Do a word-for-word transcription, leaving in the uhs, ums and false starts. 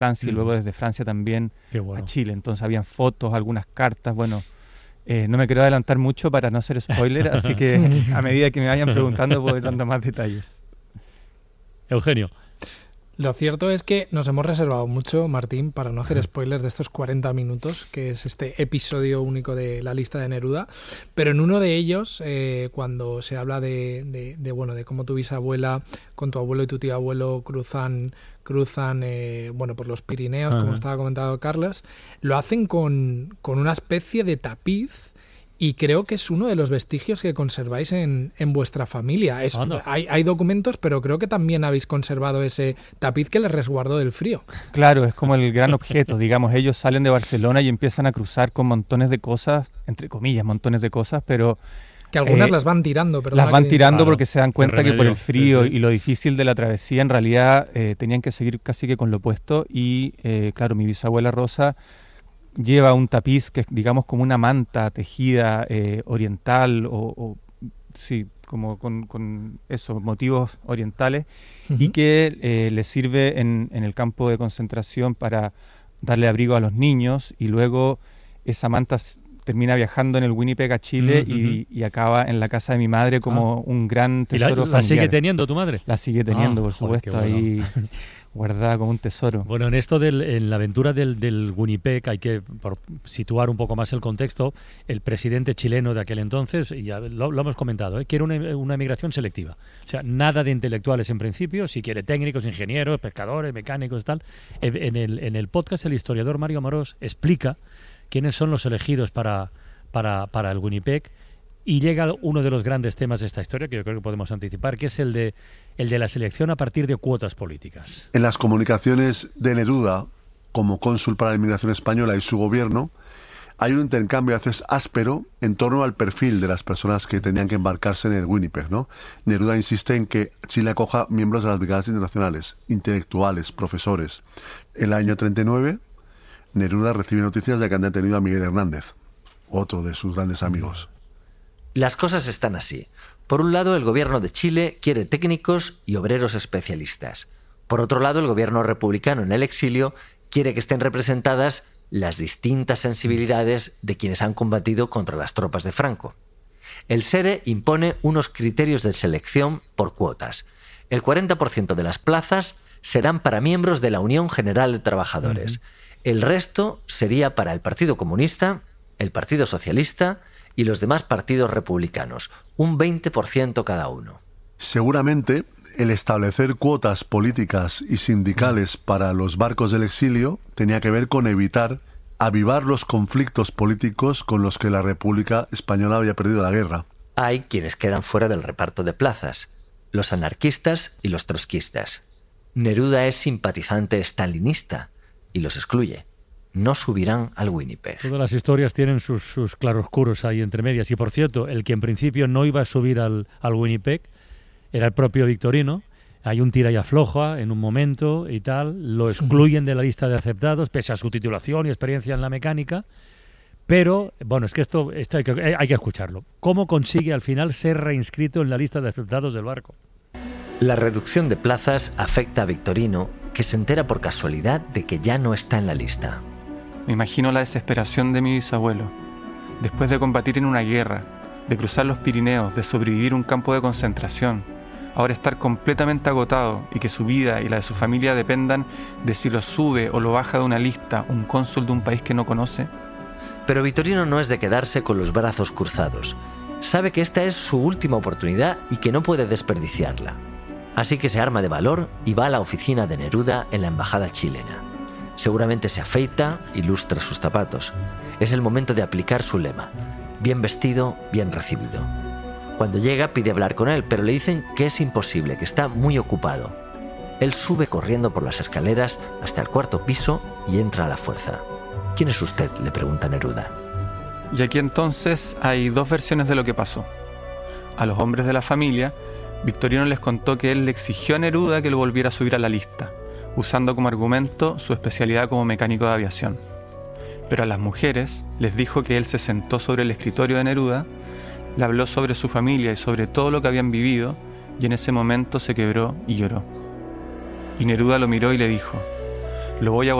Francia y luego desde Francia también bueno. a Chile. Entonces habían fotos, algunas cartas, bueno... Eh, no me quiero adelantar mucho para no hacer spoiler, así que a medida que me vayan preguntando voy dando más detalles. Eugenio. Lo cierto es que nos hemos reservado mucho, Martín, para no hacer spoilers de estos cuarenta minutos, que es este episodio único de la lista de Neruda, pero en uno de ellos, eh, cuando se habla de, de, de, bueno, de cómo tu bisabuela con tu abuelo y tu tío abuelo cruzan... cruzan eh, bueno, por los Pirineos, uh-huh. como estaba comentando Carlos, lo hacen con, con una especie de tapiz y creo que es uno de los vestigios que conserváis en, en vuestra familia. Es, hay, hay documentos, pero creo que también habéis conservado ese tapiz que les resguardó del frío. Claro, es como el gran objeto, digamos, ellos salen de Barcelona y empiezan a cruzar con montones de cosas, entre comillas, montones de cosas, pero... Que algunas eh, las van tirando, ¿verdad? Las van tirando claro, porque se dan cuenta remedio, que por el frío sí, sí. y lo difícil de la travesía, en realidad eh, tenían que seguir casi que con lo opuesto. Y, eh, claro, mi bisabuela Rosa lleva un tapiz que es, digamos, como una manta tejida eh, oriental o, o, sí, como con, con esos motivos orientales uh-huh. y que eh, le sirve en, en el campo de concentración para darle abrigo a los niños y luego esa manta... termina viajando en el Winnipeg a Chile uh-huh. y, y acaba en la casa de mi madre como ah. un gran tesoro ¿Y la, familiar. ¿La sigue teniendo tu madre? La sigue teniendo, ah, por supuesto, joder, ahí guardada como un tesoro. Bueno, en esto, del, en la aventura del, del Winnipeg, hay que por situar un poco más el contexto. El presidente chileno de aquel entonces, y ya lo, lo hemos comentado, ¿eh? quiere una, una emigración selectiva. O sea, nada de intelectuales en principio, si quiere técnicos, ingenieros, pescadores, mecánicos, tal. En el, en el podcast, el historiador Mario Amorós explica quiénes son los elegidos para, para, para el Winnipeg, y llega uno de los grandes temas de esta historia, que yo creo que podemos anticipar, que es el de, el de la selección a partir de cuotas políticas. En las comunicaciones de Neruda, como cónsul para la inmigración española y su gobierno, hay un intercambio a veces áspero en torno al perfil de las personas que tenían que embarcarse en el Winnipeg, ¿no? Neruda insiste en que Chile acoja miembros de las brigadas internacionales, intelectuales, profesores. En el año treinta y nueve... Neruda recibe noticias de que han detenido a Miguel Hernández, otro de sus grandes amigos. Las cosas están así. Por un lado, el gobierno de Chile quiere técnicos y obreros especialistas. Por otro lado, el gobierno republicano en el exilio quiere que estén representadas las distintas sensibilidades de quienes han combatido contra las tropas de Franco. El S E R E impone unos criterios de selección por cuotas. El cuarenta por ciento de las plazas serán para miembros de la Unión General de Trabajadores. Uh-huh. El resto sería para el Partido Comunista, el Partido Socialista y los demás partidos republicanos, un veinte por ciento cada uno. Seguramente el establecer cuotas políticas y sindicales para los barcos del exilio tenía que ver con evitar avivar los conflictos políticos con los que la República Española había perdido la guerra. Hay quienes quedan fuera del reparto de plazas, los anarquistas y los trotskistas. Neruda es simpatizante stalinista y los excluye. No subirán al Winnipeg. Todas las historias tienen sus, sus claroscuros ahí entre medias. Y por cierto, el que en principio no iba a subir al, al Winnipeg era el propio Victorino. Hay un tira y afloja en un momento y tal. Lo excluyen de la lista de aceptados, pese a su titulación y experiencia en la mecánica. Pero, bueno, es que esto, esto hay, que, hay que escucharlo. ¿Cómo consigue al final ser reinscrito en la lista de aceptados del barco? La reducción de plazas afecta a Victorino, que se entera por casualidad de que ya no está en la lista. Me imagino la desesperación de mi bisabuelo. Después de combatir en una guerra, de cruzar los Pirineos, de sobrevivir un campo de concentración, ahora estar completamente agotado y que su vida y la de su familia dependan de si lo sube o lo baja de una lista un cónsul de un país que no conoce. Pero Victorino no es de quedarse con los brazos cruzados. Sabe que esta es su última oportunidad y que no puede desperdiciarla. Así que se arma de valor y va a la oficina de Neruda en la embajada chilena. Seguramente se afeita y lustra sus zapatos. Es el momento de aplicar su lema: bien vestido, bien recibido. Cuando llega pide hablar con él, pero le dicen que es imposible, que está muy ocupado. Él sube corriendo por las escaleras hasta el cuarto piso y entra a la fuerza. ¿Quién es usted?, le pregunta Neruda. Y aquí entonces hay dos versiones de lo que pasó. A los hombres de la familia, Victorino les contó que él le exigió a Neruda que lo volviera a subir a la lista, usando como argumento su especialidad como mecánico de aviación. Pero a las mujeres les dijo que él se sentó sobre el escritorio de Neruda, le habló sobre su familia y sobre todo lo que habían vivido, y en ese momento se quebró y lloró. Y Neruda lo miró y le dijo: lo voy a